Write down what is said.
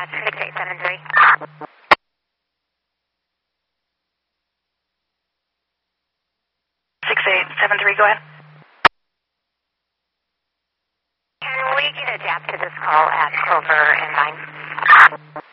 dispatch 6873. 6873, go ahead. Can we get adapt to this call at Clover and Vine?